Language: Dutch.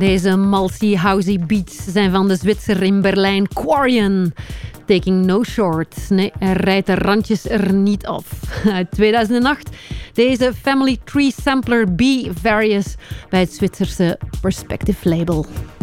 Deze malsy housey beats zijn van de Zwitser in Berlijn Quarian. Taking no short. Nee, hij rijdt de randjes er niet af. Uit 2008 deze Family Tree Sampler B Various bij het Zwitserse Perspective label.